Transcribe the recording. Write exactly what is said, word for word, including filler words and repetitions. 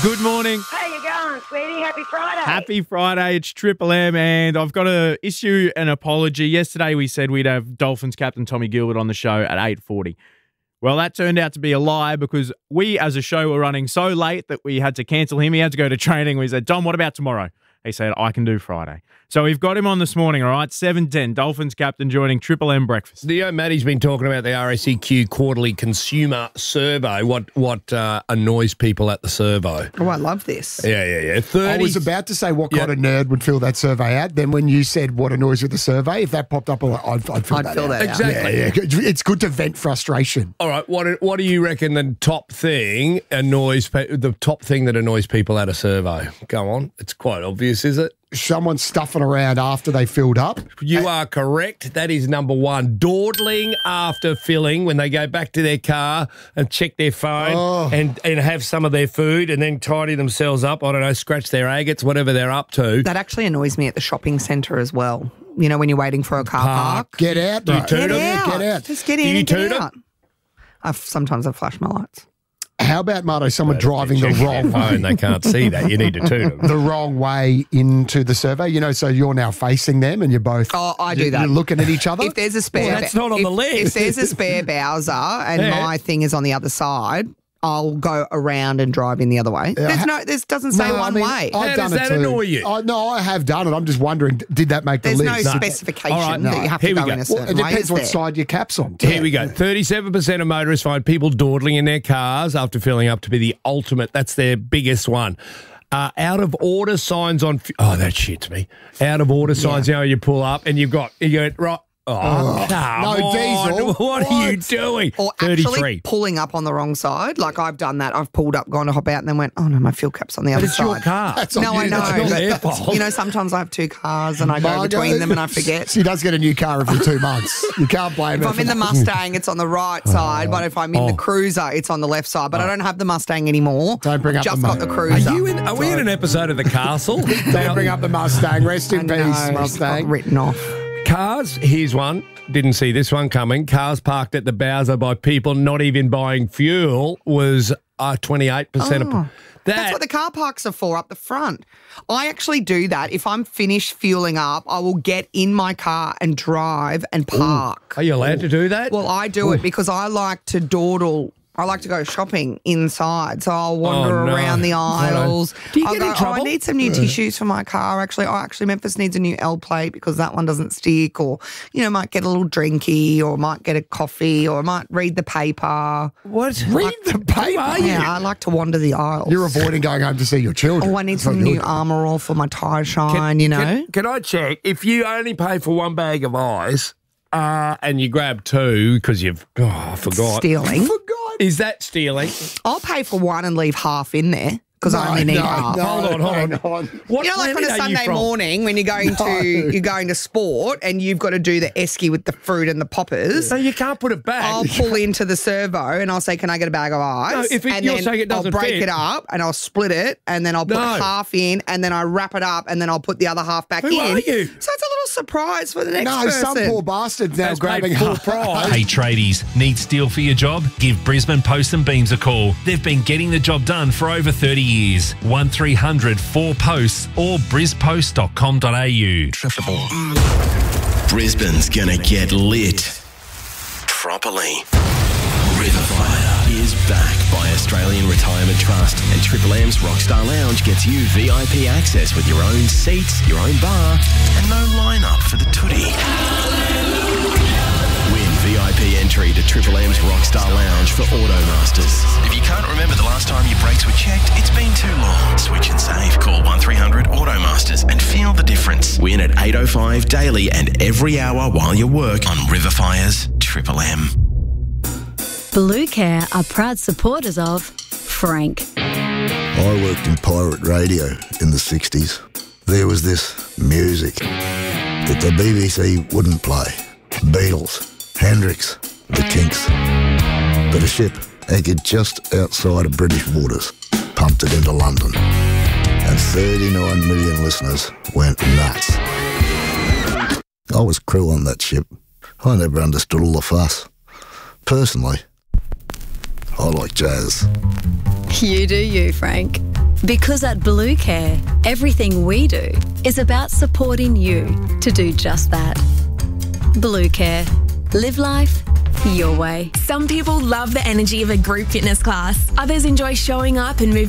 Good morning. How you going, sweetie? Happy Friday. Happy Friday. It's Triple M, and I've got to issue an apology. Yesterday we said we'd have Dolphins captain Tommy Gilbert on the show at eight forty. Well, that turned out to be a lie because we as a show were running so late that we had to cancel him. He had to go to training. We said, Dom, what about tomorrow? He said, I can do Friday. So we've got him on this morning, all right? seven ten, Dolphins captain joining Triple M Breakfast. The Matty's been talking about the R A C Q quarterly consumer survey. What what uh, annoys people at the survey? Oh, I love this. Yeah, yeah, yeah. thirty I was about to say what kind Yep. of nerd would fill that survey out. Then when you said what annoys you with the survey, if that popped up, I'd, I'd fill I'd that fill out. that out. Exactly. Yeah, yeah. It's good to vent frustration. All right, what what do you reckon the top thing annoys pe- the top thing that annoys people at a survey? Go on, it's quite obvious, is it? Someone stuffing around after they filled up. You are correct. That is number one. Dawdling after filling when they go back to their car and check their phone Oh. and, and have some of their food and then tidy themselves up. I don't know, scratch their agates, whatever they're up to. That actually annoys me at the shopping centre as well. You know, when you're waiting for a car park. Get out, Do you bro. toot Get them? Yeah, out. get out. Just get Do in you and get toot 'em? out. I've, sometimes I flash my lights. How about, Marto, someone driving the Check their wrong phone, they can't see that. You need to toot them. the wrong way into the survey? You know, so you're now facing them and you're both. Oh, I do you- that. You're looking at each other. If there's a spare, Well, that's not on if, the list. If there's a spare Bowser and Yeah. my thing is on the other side, I'll go around and drive in the other way. Yeah, There's ha- no, this doesn't say No, I one mean, way. I've How done does it that too. annoy you? I, no, I have done it. I'm just wondering, did that make There's the no list? specification All right, that no. you have Here to we go go. in a Well, certain it way. depends is what there? side your cap's on. Here we go. thirty-seven percent of motorists find people dawdling in their cars after filling up to be the ultimate. That's their biggest one. Uh, out of order signs on. F- oh, that shits me. Out of order signs. You know, you pull up and you've got you go right. Oh, come no on. diesel. What, are you What? doing? Or actually thirty-three. pulling up on the wrong side. Like I've done that. I've pulled up, gone to hop out, and then went, oh no, my fuel cap's on the But other it's side. your car. That's on No, you. I know. That's not their but, fault. You know, sometimes I have two cars and I go Margo, between them and I forget. She does get a new car every two months. You can't blame If her. I'm for in the that. Mustang, it's on the right side, but if I'm in Oh. the Cruiser, it's on the left side. But I don't have the Mustang anymore. Don't bring I've up just the got the Mu- Are Cruiser. you in? Are we in an episode of The Castle? Don't bring up the Mustang. Rest I in know, peace, I've got Mustang. written off. Cars, here's one. Didn't see this one coming. Cars parked at the Bowser by people not even buying fuel was uh, twenty-eight percent of Oh, that. That's what the car parks are for, up the front. I actually do that. If I'm finished fueling up, I will get in my car and drive and park. Are you allowed to do that? Well, I do it because I like to dawdle. I like to go shopping inside, so I'll wander Oh, no. around the aisles. Do you I'll get go, in oh, I trouble? need some new tissues for my car. Actually, oh, actually, Memphis needs a new L plate because that one doesn't stick. Or, you know, might get a little drinky, or might get a coffee, or might read the paper. what? Read the paper. are you? Yeah, I like to wander the aisles. You're avoiding going home to see your children. Oh, I need That's what some you're new doing. Armour All for my tyre shine, you know. Can, can I check? If you only pay for one bag of ice uh, and you grab two because you've, oh, I forgot. Stealing. Forgot. Is that stealing? I'll pay for one and leave half in there because I only need no, half. no, Hold on, hold on. hang on. What You know, like planet on a are you Sunday from? morning when you're going No. to you're going to sport and you've got to do the esky with the fruit and the poppers. So you can't put it back. I'll pull into the servo and I'll say, "Can I get a bag of ice?" No, if it- and you're then saying it I'll doesn't break fit. it up and I'll split it and then I'll put No. half in and then I wrap it up and then I'll put the other half back Who in. are you? So it's a little surprise for the next No, person. some poor bastard's now Has grabbing paid full half. price. Hey tradies, need steel for your job? Give Brisbane Post and Beams a call. They've been getting the job done for over thirty years. one three hundred four posts or bris post dot com dot a u. Brisbane's gonna get lit properly. River Fire is back by Australian Retirement Trust, and Triple M's Rockstar Lounge gets you V I P access with your own seats, your own bar, and no lineup for the tootie. Win V I P entry to Triple M's Rockstar Lounge for Automasters. If you can't remember the last time your brakes were checked, it's been too long. Switch and save. Call one three hundred Automasters and feel the difference. Win at eight oh five daily and every hour while you work on River Fire's Triple M. Blue Care are proud supporters of Frank. I worked in pirate radio in the sixties. There was this music that the B B C wouldn't play. Beatles, Hendrix, the Kinks. But a ship anchored just outside of British waters pumped it into London. And thirty-nine million listeners went nuts. I was crew on that ship. I never understood all the fuss. Personally, I like jazz. You do you, Frank. Because at Blue Care, everything we do is about supporting you to do just that. Blue Care. Live life your way. Some people love the energy of a group fitness class. Others enjoy showing up and moving